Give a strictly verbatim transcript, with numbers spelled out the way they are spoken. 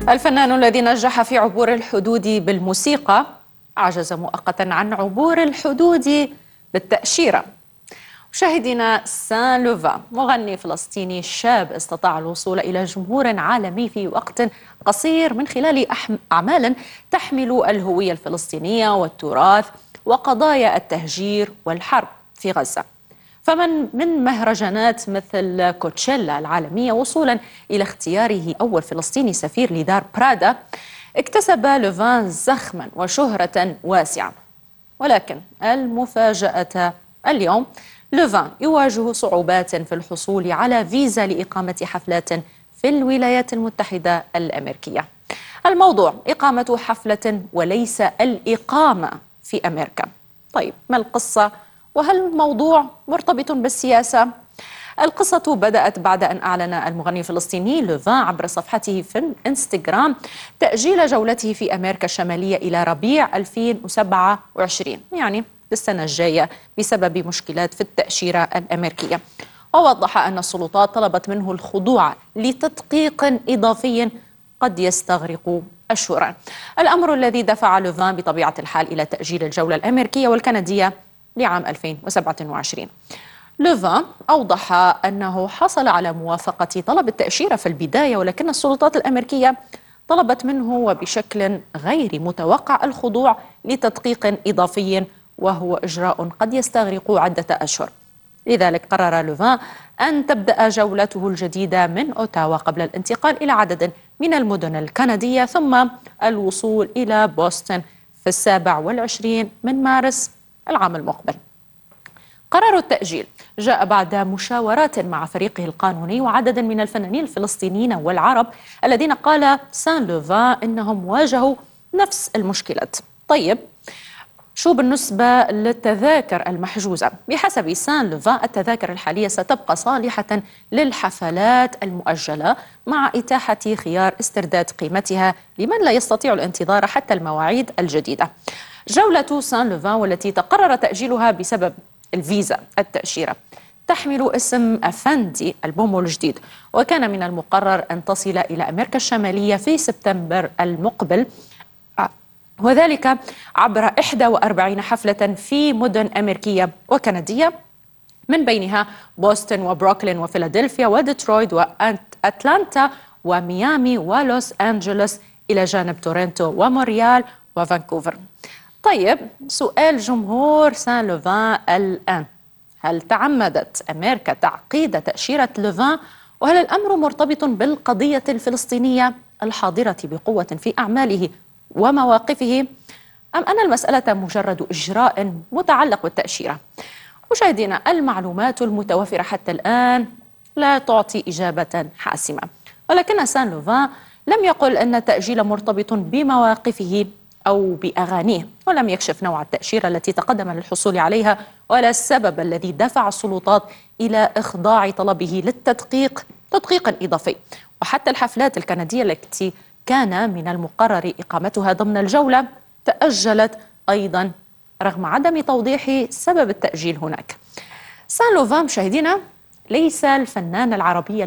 الفنان الذي نجح في عبور الحدود بالموسيقى عجز مؤقتا عن عبور الحدود بالتأشيرة. مشاهدينا، سان لوفا مغني فلسطيني شاب استطاع الوصول إلى جمهور عالمي في وقت قصير من خلال أعمال تحمل الهوية الفلسطينية والتراث وقضايا التهجير والحرب في غزة. فمن من مهرجانات مثل كوتشيلا العالمية وصولا إلى اختياره أول فلسطيني سفير لدار برادا، اكتسب لوفان زخما وشهرة واسعة. ولكن المفاجأة اليوم، لوفان يواجه صعوبات في الحصول على فيزا لإقامة حفلات في الولايات المتحدة الأمريكية. الموضوع إقامة حفلة وليس الإقامة في أمريكا. طيب، ما القصة؟ وهل الموضوع مرتبط بالسياسة؟ القصة بدأت بعد أن أعلن المغني الفلسطيني لوفان عبر صفحته في الانستغرام تأجيل جولته في أمريكا الشمالية إلى ربيع ألفين وسبعة وعشرين، يعني السنة الجاية، بسبب مشكلات في التأشيرة الأمريكية. ووضح أن السلطات طلبت منه الخضوع لتدقيق إضافي قد يستغرق أشهرا، الأمر الذي دفع لوفان بطبيعة الحال إلى تأجيل الجولة الأمريكية والكندية لعام ألفين وسبعة وعشرين. لوفان أوضح أنه حصل على موافقة طلب التأشيرة في البداية، ولكن السلطات الأمريكية طلبت منه وبشكل غير متوقع الخضوع لتدقيق إضافي، وهو إجراء قد يستغرق عدة أشهر. لذلك قرر لوفان أن تبدأ جولته الجديدة من أوتاوا قبل الانتقال إلى عدد من المدن الكندية، ثم الوصول إلى بوسطن في السابع والعشرين من مارس العام المقبل. قرار التأجيل جاء بعد مشاورات مع فريقه القانوني وعدد من الفنانين الفلسطينيين والعرب الذين قال سان لوفان إنهم واجهوا نفس المشكلات. طيب، شو بالنسبة للتذاكر المحجوزة؟ بحسب سان لوفان التذاكر الحالية ستبقى صالحة للحفلات المؤجلة، مع إتاحة خيار استرداد قيمتها لمن لا يستطيع الانتظار حتى المواعيد الجديدة. جولة سان لوفان والتي تقرر تأجيلها بسبب الفيزا التأشيرة تحمل اسم أفندي ألبومه الجديد، وكان من المقرر أن تصل إلى أمريكا الشمالية في سبتمبر المقبل، وذلك عبر إحدى وأربعين حفلة في مدن أمريكية وكندية، من بينها بوسطن وبروكلين وفيلادلفيا وديترويت وأتلانتا وميامي ولوس أنجلوس، إلى جانب تورنتو ومونريال وفانكوفر. طيب، سؤال جمهور سان لوفان الآن: هل تعمدت أمريكا تعقيد تأشيرة لوفان؟ وهل الأمر مرتبط بالقضية الفلسطينية الحاضرة بقوة في أعماله ومواقفه، أم أن المسألة مجرد إجراء متعلق بالتأشيرة؟ مشاهدينا، المعلومات المتوفرة حتى الآن لا تعطي إجابة حاسمة، ولكن سان لوفان لم يقل أن التأجيل مرتبط بمواقفه أو بأغانيه، ولم يكشف نوع التأشيرة التي تقدم للحصول عليها ولا السبب الذي دفع السلطات إلى إخضاع طلبه للتدقيق تدقيقا إضافي. وحتى الحفلات الكندية التي كان من المقرر إقامتها ضمن الجولة تأجلت أيضا رغم عدم توضيح سبب التأجيل هناك. سان لوفان مشاهدينا ليس الفنان العربي